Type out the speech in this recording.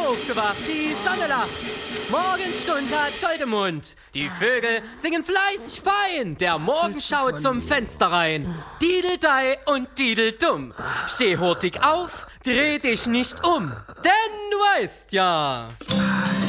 aufgewacht, die Sonne lacht. Morgenstund hat Gold im Mund. Die Vögel singen fleißig fein. Der Morgen schaut zum Fenster rein. Dideldei und Dideldumm. Steh hurtig auf, dreh dich nicht um. Denn du weißt ja...